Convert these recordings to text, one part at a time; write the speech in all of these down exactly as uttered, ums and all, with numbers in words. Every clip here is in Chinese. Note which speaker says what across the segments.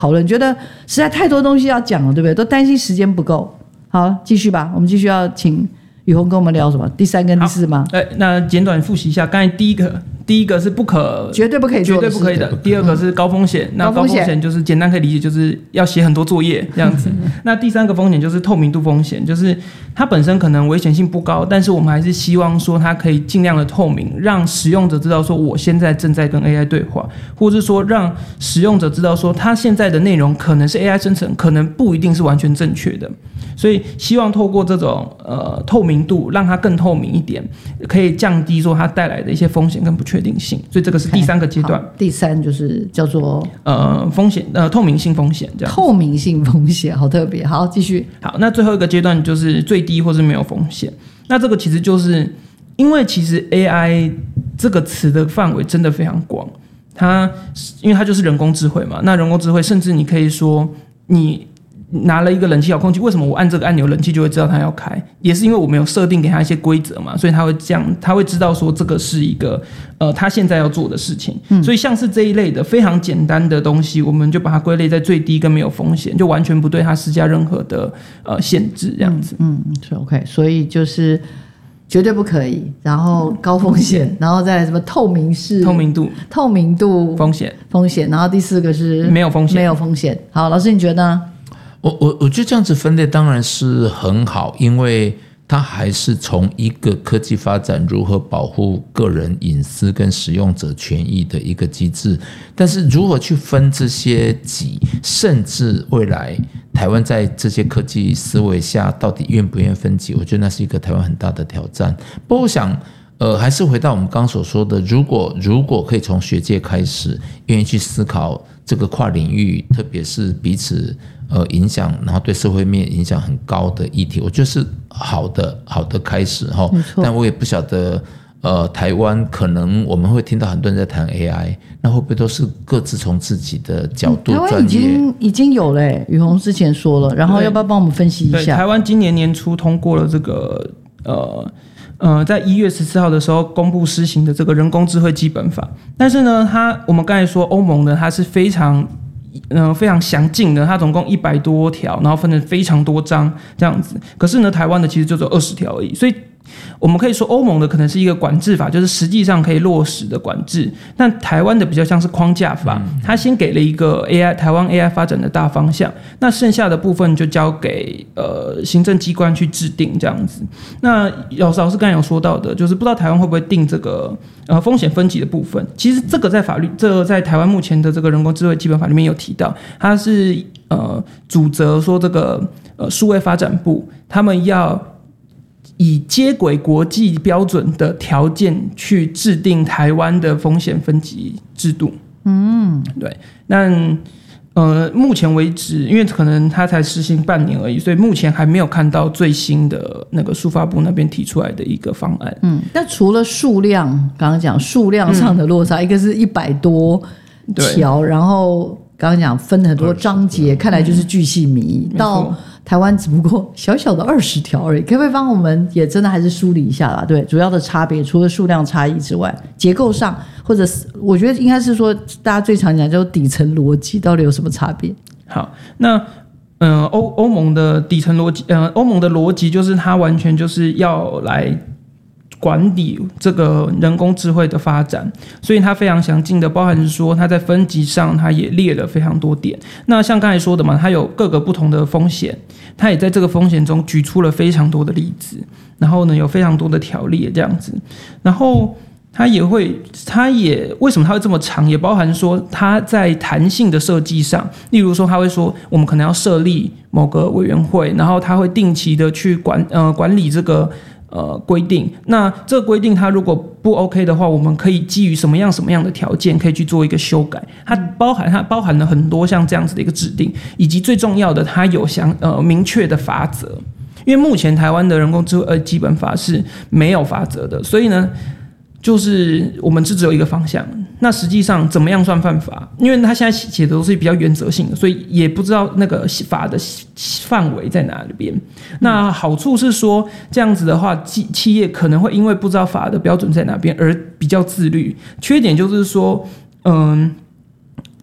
Speaker 1: 讨论，觉得实在太多东西要讲了，对不对？都担心时间不够。好，继续吧，我们继续要请宇宏跟我们聊什么？第三跟第四吗？
Speaker 2: 哎，那简短复习一下，刚才第一个，第一个是不可，
Speaker 1: 绝对不可以做的，
Speaker 2: 绝对不可以的。第二个是高风险，嗯、那高风险就是简单可以理解，就是要写很多作业这样子。那第三个风险就是透明度风险，就是它本身可能危险性不高，但是我们还是希望说它可以尽量的透明，让使用者知道说我现在正在跟 A I 对话，或者是说让使用者知道说他现在的内容可能是 A I 生成，可能不一定是完全正确的。所以希望透过这种呃透明度，让它更透明一点，可以降低说它带来的一些风险跟不确定性。所以这个是第三个阶段。
Speaker 1: 第三就是叫做
Speaker 2: 呃风险呃透明性风险这样。
Speaker 1: 透明性风险好特别。好，继续。
Speaker 2: 好，那最后一个阶段就是最低或是没有风险。那这个其实就是因为其实 A I 这个词的范围真的非常广，它因为它就是人工智慧嘛。那人工智慧甚至你可以说你拿了一个冷气遥控器，为什么我按这个按钮冷气就会知道它要开？也是因为我们有设定给它一些规则嘛，所以它会这样，它会知道说这个是一个呃它现在要做的事情。嗯、所以像是这一类的非常简单的东西，我们就把它归类在最低跟没有风险，就完全不对它施加任何的呃限制这样子。
Speaker 1: 嗯，是、嗯、OK， 所以就是绝对不可以，然后高风险，嗯、然后再来什么透明式、
Speaker 2: 透明度、
Speaker 1: 透明度、
Speaker 2: 风险、
Speaker 1: 风险，然后第四个是
Speaker 2: 没有风险，
Speaker 1: 没有风险。好，老师你觉得呢？
Speaker 3: 我我我觉得这样子分类当然是很好，因为它还是从一个科技发展如何保护个人隐私跟使用者权益的一个机制，但是如何去分这些级，甚至未来台湾在这些科技思维下到底愿不愿意分级，我觉得那是一个台湾很大的挑战。不过我想呃，还是回到我们刚刚所说的，如果如果可以从学界开始愿意去思考这个跨领域，特别是彼此呃影响，然后对社会面影响很高的议题，我觉得是好的好的开始哈。但我也不晓得，呃，台湾可能我们会听到很多人在谈 A I， 那会不会都是各自从自己的角度专业？台湾已
Speaker 1: 经已经有了，宇宏之前说了，然后要不要帮我们分析一下？
Speaker 2: 台湾今年年初通过了这个呃。呃，在一月十四号的时候公布施行的这个人工智慧基本法，但是呢，它我们刚才说欧盟的它是非常呃非常详尽的，它总共一百多条，然后分成非常多章这样子。可是呢，台湾的其实就只有二十条而已，所以我们可以说欧盟的可能是一个管制法，就是实际上可以落实的管制，但台湾的比较像是框架法，它先给了一个 A I 台湾 A I 发展的大方向，那剩下的部分就交给呃行政机关去制定这样子。那老师老师刚才有说到的，就是不知道台湾会不会定这个呃风险分级的部分，其实这个在法律这个在台湾目前的这个人工智慧基本法里面有提到，它是呃主责说这个呃数位发展部他们要以接轨国际标准的条件去制定台湾的风险分级制度。嗯，对。那呃，目前为止，因为可能它才实行半年而已，所以目前还没有看到最新的那个数发部那边提出来的一个方案。
Speaker 1: 嗯，那除了数量，刚刚讲数量上的落差，嗯、一个是一百多条，然后刚刚讲分很多章节，看来就是巨细靡遗。嗯、到台湾只不过小小的二十条而已，可不可以帮我们也真的还是梳理一下啦？对，主要的差别除了数量差异之外，结构上或者是我觉得应该是说大家最常讲就是底层逻辑到底有什么差别？
Speaker 2: 好，那呃欧欧盟的底层逻辑，呃欧盟的逻辑就是它完全就是要来管理这个人工智慧的发展，所以它非常详尽的包含说它在分级上它也列了非常多点。那像刚才说的嘛，它有各个不同的风险，它也在这个风险中举出了非常多的例子，然后呢有非常多的条例这样子，然后它也会，它也为什么它会这么长，也包含说它在弹性的设计上，例如说它会说我们可能要设立某个委员会，然后它会定期的去管呃管理这个呃规定，那这个规定它如果不 OK 的话，我们可以基于什么样什么样的条件可以去做一个修改，它包含它包含了很多像这样子的一个指定，以及最重要的它有详呃明确的法则，因为目前台湾的人工智慧基本法是没有法则的，所以呢就是我们是只有一个方向，那实际上怎么样算犯法？因为他现在写的都是比较原则性的，所以也不知道那个法的范围在哪里边。那好处是说，这样子的话，企业可能会因为不知道法的标准在哪边而比较自律。缺点就是说，嗯。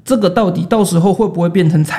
Speaker 2: 这个到底到时候会不会变成财